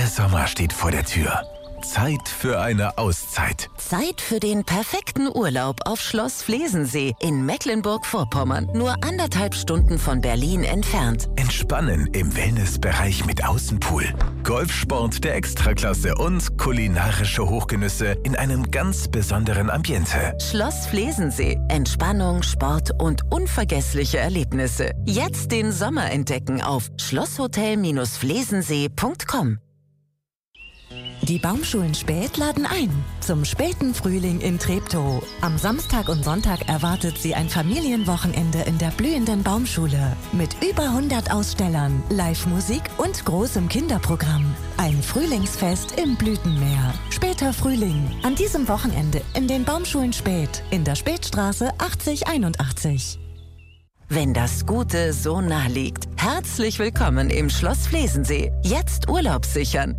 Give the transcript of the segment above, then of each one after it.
Der Sommer steht vor der Tür. Zeit für eine Auszeit. Zeit für den perfekten Urlaub auf Schloss Flesensee in Mecklenburg-Vorpommern. Nur 1,5 Stunden von Berlin entfernt. Entspannen im Wellnessbereich mit Außenpool. Golfsport der Extraklasse und kulinarische Hochgenüsse in einem ganz besonderen Ambiente. Schloss Flesensee. Entspannung, Sport und unvergessliche Erlebnisse. Jetzt den Sommer entdecken auf schlosshotel-flesensee.com. Die Baumschulen Späth laden ein zum späten Frühling in Treptow. Am Samstag und Sonntag erwartet Sie ein Familienwochenende in der blühenden Baumschule mit über 100 Ausstellern, Live-Musik und großem Kinderprogramm. Ein Frühlingsfest im Blütenmeer. Später Frühling. An diesem Wochenende in den Baumschulen Späth in der Späthstraße 8081. Wenn das Gute so nah liegt. Herzlich willkommen im Schloss Flesensee. Jetzt Urlaub sichern.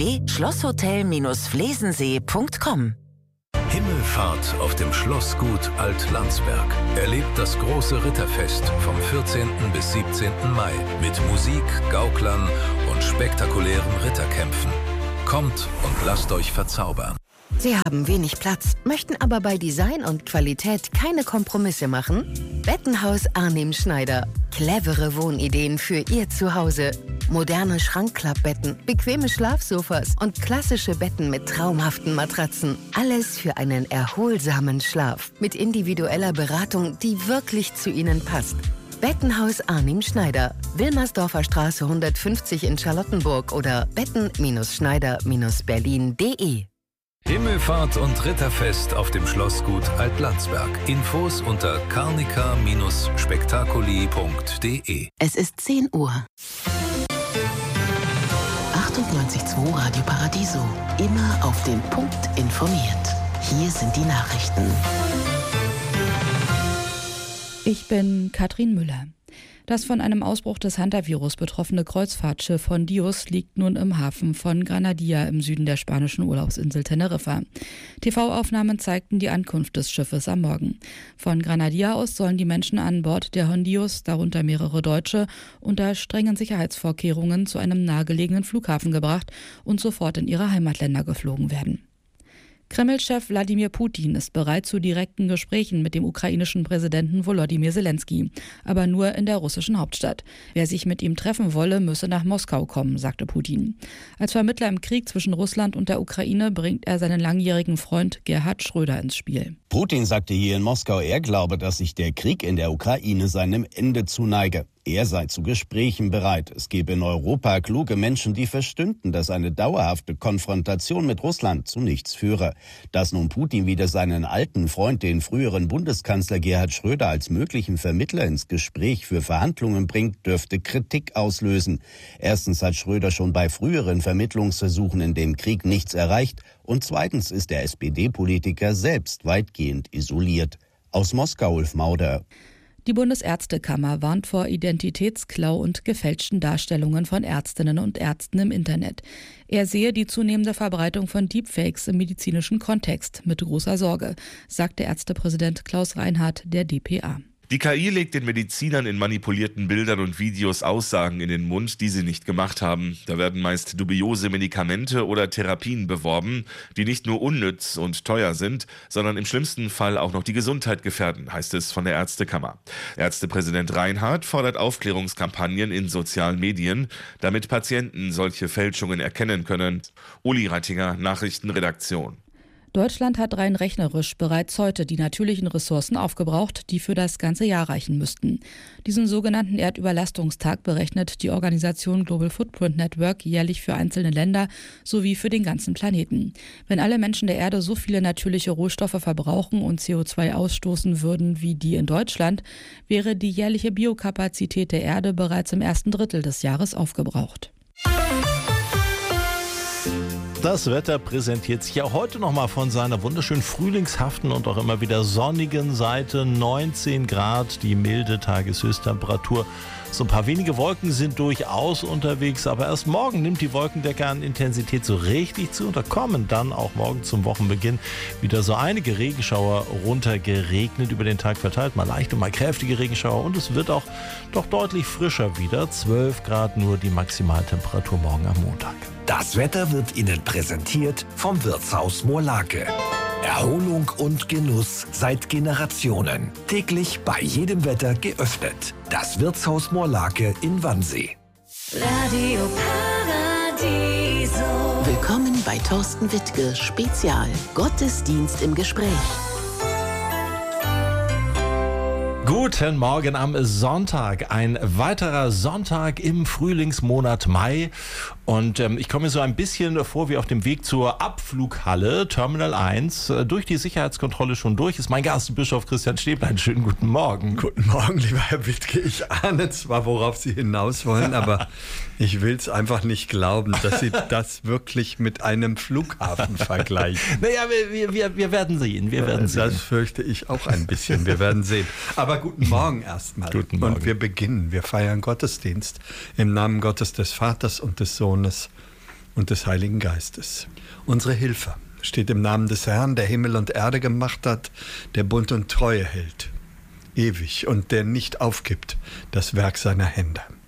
www.schlosshotel-flesensee.com. Himmelfahrt auf dem Schlossgut Alt-Landsberg. Erlebt das große Ritterfest vom 14. bis 17. Mai mit Musik, Gauklern und spektakulären Ritterkämpfen. Kommt und lasst euch verzaubern. Sie haben wenig Platz, möchten aber bei Design und Qualität keine Kompromisse machen? Bettenhaus Arnim Schneider. Clevere Wohnideen für Ihr Zuhause. Moderne Schrankklappbetten, bequeme Schlafsofas und klassische Betten mit traumhaften Matratzen. Alles für einen erholsamen Schlaf. Mit individueller Beratung, die wirklich zu Ihnen passt. Bettenhaus Arnim Schneider. Wilmersdorfer Straße 150 in Charlottenburg oder betten-schneider-berlin.de. Himmelfahrt und Ritterfest auf dem Schlossgut Alt-Landsberg. Infos unter carnica-spektakuli.de. Es ist 10 Uhr. 98.2 Radio Paradiso. Immer auf den Punkt informiert. Hier sind die Nachrichten. Ich bin Katrin Müller. Das von einem Ausbruch des Hantavirus betroffene Kreuzfahrtschiff Hondius liegt nun im Hafen von Granadilla im Süden der spanischen Urlaubsinsel Teneriffa. TV-Aufnahmen zeigten die Ankunft des Schiffes am Morgen. Von Granadilla aus sollen die Menschen an Bord der Hondius, darunter mehrere Deutsche, unter strengen Sicherheitsvorkehrungen zu einem nahegelegenen Flughafen gebracht und sofort in ihre Heimatländer geflogen werden. Kreml-Chef Wladimir Putin ist bereit zu direkten Gesprächen mit dem ukrainischen Präsidenten Volodymyr Zelensky, aber nur in der russischen Hauptstadt. Wer sich mit ihm treffen wolle, müsse nach Moskau kommen, sagte Putin. Als Vermittler im Krieg zwischen Russland und der Ukraine bringt er seinen langjährigen Freund Gerhard Schröder ins Spiel. Putin sagte hier in Moskau, er glaube, dass sich der Krieg in der Ukraine seinem Ende zuneige. Er sei zu Gesprächen bereit. Es gebe in Europa kluge Menschen, die verstünden, dass eine dauerhafte Konfrontation mit Russland zu nichts führe. Dass nun Putin wieder seinen alten Freund, den früheren Bundeskanzler Gerhard Schröder, als möglichen Vermittler ins Gespräch für Verhandlungen bringt, dürfte Kritik auslösen. Erstens hat Schröder schon bei früheren Vermittlungsversuchen in dem Krieg nichts erreicht. Und zweitens ist der SPD-Politiker selbst weitgehend isoliert. Aus Moskau, Ulf Mauder. Die Bundesärztekammer warnt vor Identitätsklau und gefälschten Darstellungen von Ärztinnen und Ärzten im Internet. Er sehe die zunehmende Verbreitung von Deepfakes im medizinischen Kontext mit großer Sorge, sagte Ärztepräsident Klaus Reinhardt der dpa. Die KI legt den Medizinern in manipulierten Bildern und Videos Aussagen in den Mund, die sie nicht gemacht haben. Da werden meist dubiose Medikamente oder Therapien beworben, die nicht nur unnütz und teuer sind, sondern im schlimmsten Fall auch noch die Gesundheit gefährden, heißt es von der Ärztekammer. Ärztepräsident Reinhardt fordert Aufklärungskampagnen in sozialen Medien, damit Patienten solche Fälschungen erkennen können. Uli Reitinger, Nachrichtenredaktion. Deutschland hat rein rechnerisch bereits heute die natürlichen Ressourcen aufgebraucht, die für das ganze Jahr reichen müssten. Diesen sogenannten Erdüberlastungstag berechnet die Organisation Global Footprint Network jährlich für einzelne Länder sowie für den ganzen Planeten. Wenn alle Menschen der Erde so viele natürliche Rohstoffe verbrauchen und CO2 ausstoßen würden wie die in Deutschland, wäre die jährliche Biokapazität der Erde bereits im ersten Drittel des Jahres aufgebraucht. Das Wetter präsentiert sich auch heute nochmal von seiner wunderschön frühlingshaften und auch immer wieder sonnigen Seite. 19 Grad, die milde Tageshöchsttemperatur. So ein paar wenige Wolken sind durchaus unterwegs, aber erst morgen nimmt die Wolkendecke an Intensität so richtig zu und da kommen dann auch morgen zum Wochenbeginn wieder so einige Regenschauer runtergeregnet über den Tag verteilt. Mal leichte, mal kräftige Regenschauer und es wird auch doch deutlich frischer wieder. 12 Grad nur die Maximaltemperatur morgen am Montag. Das Wetter wird Ihnen präsentiert vom Wirtshaus Moorlake. Erholung und Genuss seit Generationen. Täglich bei jedem Wetter geöffnet. Das Wirtshaus Moorlake in Wannsee. Radio Paradiso. Willkommen bei Thorsten Wittke Spezial. Gottesdienst im Gespräch. Guten Morgen am Sonntag. Ein weiterer Sonntag im Frühlingsmonat Mai. Und ich komme mir so ein bisschen vor wie auf dem Weg zur Abflughalle, Terminal 1. Durch die Sicherheitskontrolle schon durch ist mein Gast, Bischof Christian Stäblein. Schönen guten Morgen. Guten Morgen, lieber Herr Wittke. Ich ahne zwar, worauf Sie hinaus wollen, aber ich will es einfach nicht glauben, dass Sie das wirklich mit einem Flughafen vergleichen. Naja, wir werden sehen. Wir werden sehen. Das fürchte ich auch ein bisschen. Wir werden sehen. Aber guten Morgen erstmal. Guten Morgen. Und wir beginnen. Wir feiern Gottesdienst im Namen Gottes des Vaters und des Sohnes und des Heiligen Geistes. Unsere Hilfe steht im Namen des Herrn, der Himmel und Erde gemacht hat, der Bund und Treue hält, ewig und der nicht aufgibt das Werk seiner Hände.